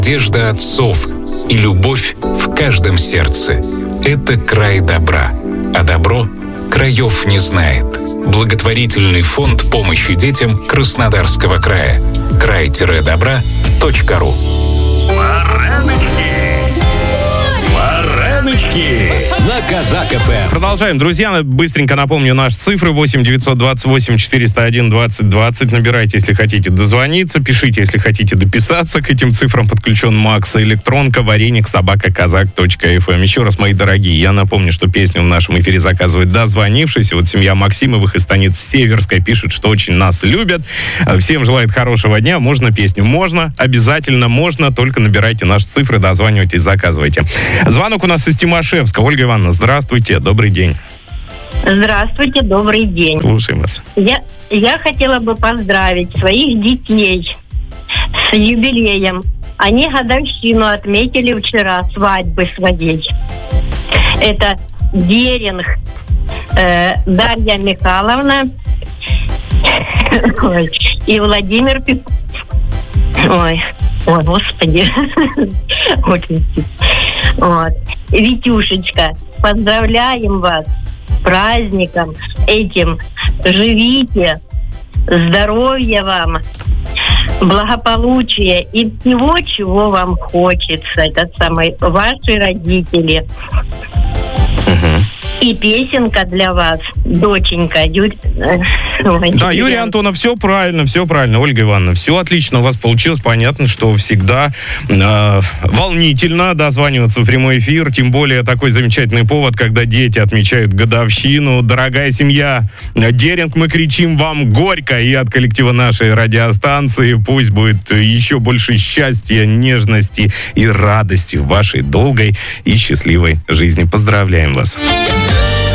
надежда отцов и любовь в каждом сердце. Это край добра, а добро краев не знает. Благотворительный фонд помощи детям Краснодарского края. край-добра.ру. Вареночки на Казак ФМ. Продолжаем, друзья. Быстренько напомню наши цифры. 8 928 401 20 20. Набирайте, если хотите дозвониться. Пишите, если хотите дописаться. К этим цифрам подключен Макс. Электронка вареник@казак.фм. Еще раз, мои дорогие, я напомню, что песню в нашем эфире заказывает дозвонившийся. Вот семья Максимовых из станицы Северской пишет, что очень нас любят. Всем желает хорошего дня. Можно песню? Можно. Обязательно можно. Только набирайте наши цифры, дозванивайтесь, заказывайте. Звонок у нас из Тимошевска. Ольга Ивановна, здравствуйте, добрый день. Здравствуйте, добрый день. Слушаем вас. Я хотела бы поздравить своих детей с юбилеем. Они годовщину отметили вчера, свадьбы своей. Это Деринг Дарья Михайловна и Владимир Ой, господи. Очень. Вот. Витюшечка, поздравляем вас с праздником этим. Живите, здоровья вам, благополучия и всего, чего вам хочется. Это самые ваши родители. И песенка для вас, доченька. Да, Юрий Антонов, все правильно, Ольга Ивановна, все отлично у вас получилось. Понятно, что всегда волнительно дозваниваться в прямой эфир, тем более такой замечательный повод, когда дети отмечают годовщину. Дорогая семья Деринг, мы кричим вам горько, и от коллектива нашей радиостанции пусть будет еще больше счастья, нежности и радости в вашей долгой и счастливой жизни. Поздравляем вас.